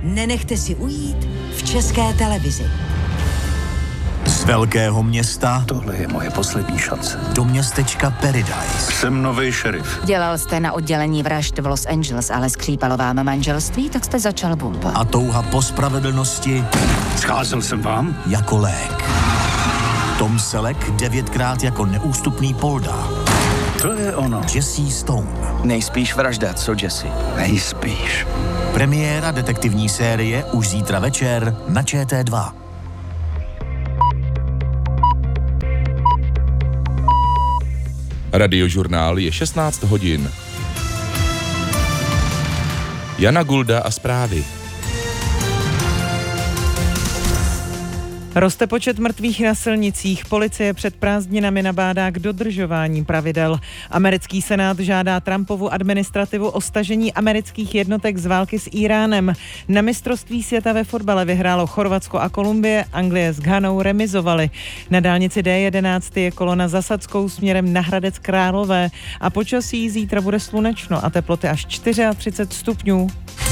nenechte si ujít v České televizi. Z velkého města tohle je moje poslední šance. do městečka Paradise. Jsem nový šerif. Dělal jste na oddělení vražd v Los Angeles, ale skřípalo vám manželství, tak jste začal bumpa. A touha po spravedlnosti Scházel jsem vám? jako lék. Tom Selleck 9krát jako neústupný Polda. To je ono. Jesse Stone. Nejspíš vražda, co Jesse? Nejspíš. Premiéra detektivní série už zítra večer na ČT2. Radiožurnál je 16 hodin. Jana Gulda a zprávy. Roste počet mrtvých na silnicích. Policie před prázdninami nabádá k dodržování pravidel. Americký senát žádá Trumpovu administrativu o stažení amerických jednotek z války s Íránem. Na mistrovství světa ve fotbale vyhrálo Chorvatsko a Kolumbie, Anglie s Ghanou remizovali. Na dálnici D11 je kolona za Sadskou směrem na Hradec Králové a počasí zítra bude slunečno a teploty až 34 stupňů.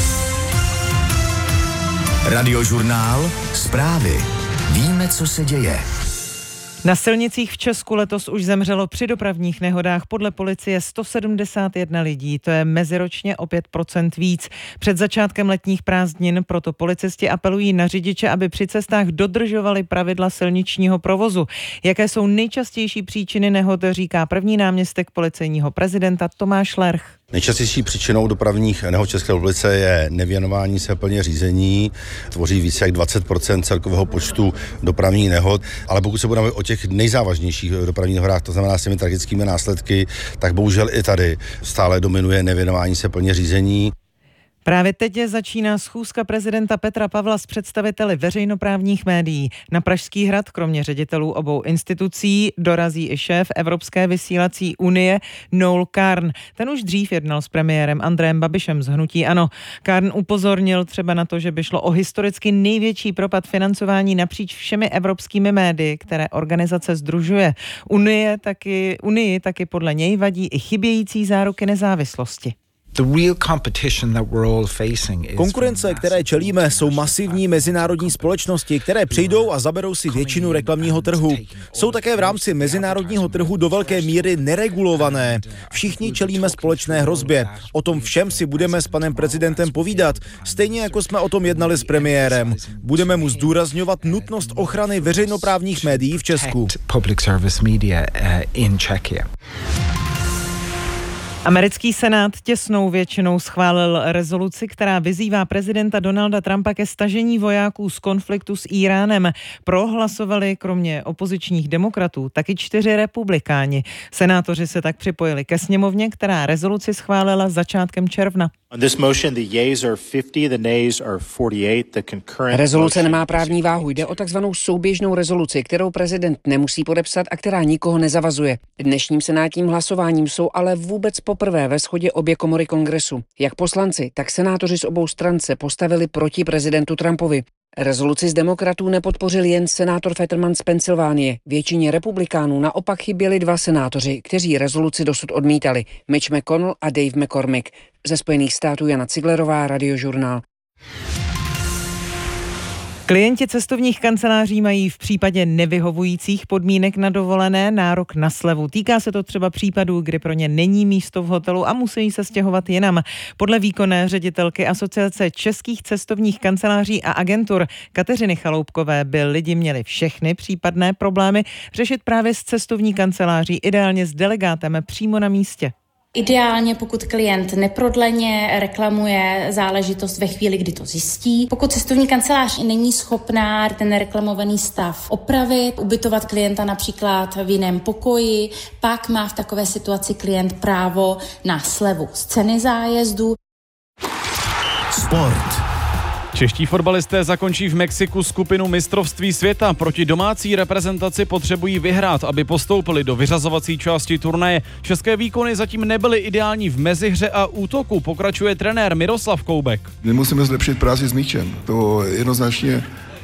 Radiožurnál zprávy. Víme, co se děje. Na silnicích v Česku letos už zemřelo při dopravních nehodách podle policie 171 lidí, to je meziročně o 5% víc. Před začátkem letních prázdnin proto policisti apelují na řidiče, aby při cestách dodržovali pravidla silničního provozu. Jaké jsou nejčastější příčiny nehod, říká první náměstek policejního prezidenta Tomáš Lerch. Nejčastější příčinou dopravních nehod v České republice je nevěnování se plně řízení. Tvoří více jak 20% celkového počtu dopravních nehod, ale pokud se budeme o těch nejzávažnějších dopravních nehodách, to znamená s těmi tragickými následky, tak bohužel i tady stále dominuje nevěnování se plně řízení. Právě teď začíná schůzka prezidenta Petra Pavla s představiteli veřejnoprávních médií. Na Pražský hrad kromě ředitelů obou institucí dorazí i šéf Evropské vysílací unie Noel Carn. Ten už dřív jednal s premiérem Andrejem Babišem z hnutí ANO. Carn upozornil třeba na to, že by šlo o historicky největší propad financování napříč všemi evropskými médii, které organizace sdružuje. Unii taky podle něj vadí i chybějící záruky nezávislosti. Konkurence, které čelíme, jsou masivní mezinárodní společnosti, které přijdou a zaberou si většinu reklamního trhu. Jsou také v rámci mezinárodního trhu do velké míry neregulované. Všichni čelíme společné hrozbě. O tom všem si budeme s panem prezidentem povídat, stejně jako jsme o tom jednali s premiérem. Budeme mu zdůrazňovat nutnost ochrany veřejnoprávních médií v Česku. Americký senát těsnou většinou schválil rezoluci, která vyzývá prezidenta Donalda Trumpa ke stažení vojáků z konfliktu s Íránem. Prohlasovali kromě opozičních demokratů taky 4 republikáni. Senátoři se tak připojili ke sněmovně, která rezoluci schválila začátkem června. Rezoluce nemá právní váhu, jde o takzvanou souběžnou rezoluci, kterou prezident nemusí podepsat a která nikoho nezavazuje. Dnešním senátním hlasováním jsou ale vůbec poprvé ve shodě obě komory kongresu. Jak poslanci, tak senátoři z obou stran se postavili proti prezidentu Trumpovi. Rezoluci z demokratů nepodpořil jen senátor Fetterman z Pensylvánie. Většině republikánů naopak chyběli 2 senátoři, kteří rezoluci dosud odmítali. Mitch McConnell a Dave McCormick. Ze Spojených států Jana Ciglerová, Radiožurnál. Klienti cestovních kanceláří mají v případě nevyhovujících podmínek na dovolené nárok na slevu. Týká se to třeba případů, kdy pro ně není místo v hotelu a musí se stěhovat jinam. Podle výkonné ředitelky Asociace českých cestovních kanceláří a agentur Kateřiny Chaloupkové by lidi měli všechny případné problémy řešit právě s cestovní kanceláří, ideálně s delegátem přímo na místě. Ideálně, pokud klient neprodleně reklamuje záležitost ve chvíli, kdy to zjistí. Pokud cestovní kancelář není schopná ten reklamovaný stav opravit, ubytovat klienta například v jiném pokoji, pak má v takové situaci klient právo na slevu z ceny zájezdu. Sport. Čeští fotbalisté zakončí v Mexiku skupinu mistrovství světa. Proti domácí reprezentaci potřebují vyhrát, aby postoupili do vyřazovací části turnaje. České výkony zatím nebyly ideální v mezihře a útoku, pokračuje trenér Miroslav Koubek. My musíme zlepšit práci s míčem. To jednoznačně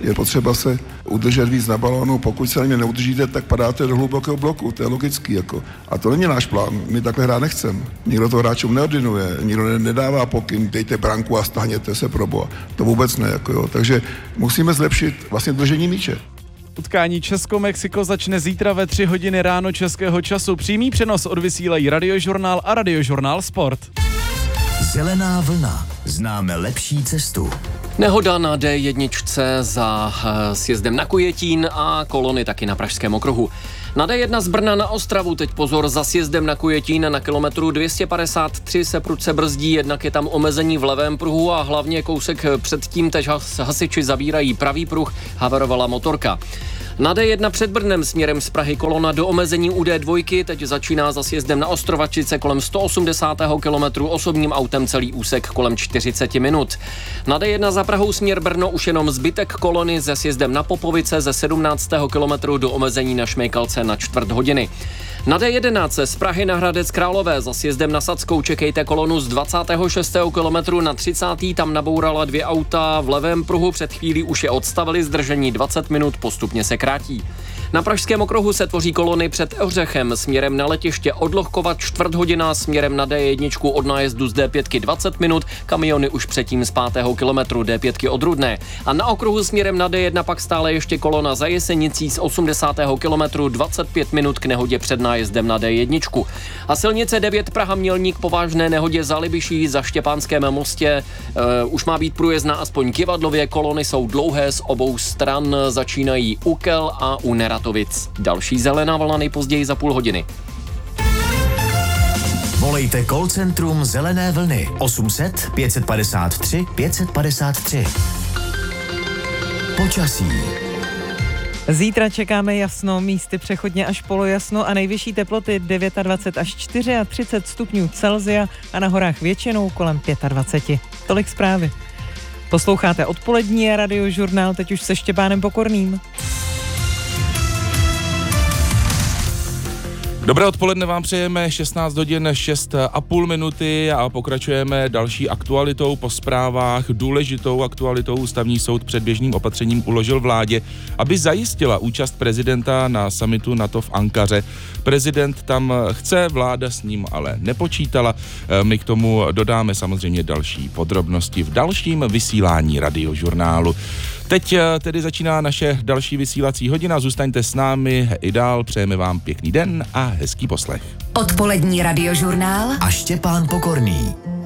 Je potřeba se udržet víc na balónu, pokud se na ně neudržíte, tak padáte do hlubokého bloku, to je logický. A to není náš plán, my takhle hrát nechceme. Nikdo to hráčům neordinuje, nikdo nedává pokyn, dejte branku a stáhněte se pro boha. To vůbec ne. Takže musíme zlepšit vlastně držení míče. Utkání Česko-Mexiko začne zítra ve 3 hodiny ráno českého času. Přímý přenos odvysílají Radiožurnál a Radiožurnál Sport. Zelená vlna. Známe lepší cestu. Nehoda na D1 za sjezdem na Kujetín a kolony taky na Pražském okruhu. Na D1 z Brna na Ostravu teď pozor, za sjezdem na Kujetín na kilometru 253 se prudce brzdí, jednak je tam omezení v levém pruhu a hlavně kousek předtím teď hasiči zabírají pravý pruh, haverovala motorka. Na D1 před Brnem směrem z Prahy kolona do omezení u D2, teď začíná za sjezdem na Ostrovačice kolem 180. kilometru, osobním autem celý úsek kolem 40 minut. Na D1 za Prahou směr Brno už jenom zbytek kolony se sjezdem na Popovice ze 17. kilometru do omezení na Šmejkalce na čtvrt hodiny. Na D11 z Prahy na Hradec Králové za sjezdem na Sadskou čekejte kolonu z 26. kilometru na 30. Tam nabourala 2 auta v levém pruhu, před chvílí už je odstavili, zdržení 20 minut, postupně se krátí. Na Pražském okruhu se tvoří kolony před Ohřechem směrem na letiště Odlohkova čtvrt hodina, směrem na D1 od nájezdu z D5 20 minut, kamiony už předtím z 5. kilometru D5 od Rudné. A na okruhu směrem na D1 pak stále ještě kolona za Jesenicí z 80. kilometru 25 minut k nehodě před nájezdem na D1. A silnice 9 Praha Mělník po vážné nehodě za Libiší za Štěpánském mostě už má být průjezdná aspoň kivadlově, kolony jsou dlouhé z obou stran, začínají u Kel a u Neratovic. Další zelená vlna nejpozději za půl hodiny. Volejte call centrum Zelené vlny 800 553 553. Počasí. Zítra čekáme jasno, místy přechodně až polojasno a nejvyšší teploty 29 až 34 stupňů Celsia a na horách většinou kolem 25. Tolik zprávy. Posloucháte odpolední Radiožurnál, teď už se Štěpánem Pokorným. Dobré odpoledne vám přejeme, 16 hodin 6,5 minuty a pokračujeme další aktualitou po zprávách. Důležitou aktualitou ústavní soud předběžným opatřením uložil vládě, aby zajistila účast prezidenta na summitu NATO v Ankaře. Prezident tam chce, vláda s ním ale nepočítala. My k tomu dodáme samozřejmě další podrobnosti v dalším vysílání Radiožurnálu. Teď tedy začíná naše další vysílací hodina. Zůstaňte s námi i dál. Přejeme vám pěkný den a hezký poslech. Odpolední Radiožurnál a Štěpán Pokorný.